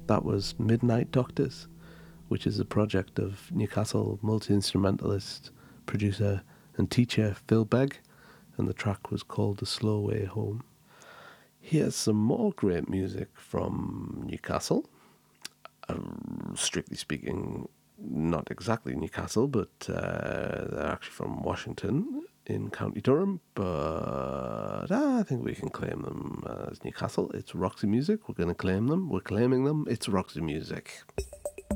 That was Midnight Doctors, which is a project of Newcastle multi-instrumentalist, producer and teacher Phil Begg, and the track was called The Slow Way Home. Here's some more great music from Newcastle. Strictly speaking, not exactly Newcastle, but they're actually from Washington in County Durham, but I think we can claim them as Newcastle. It's Roxy Music. We're going to claim them. We're claiming them. It's Roxy Music.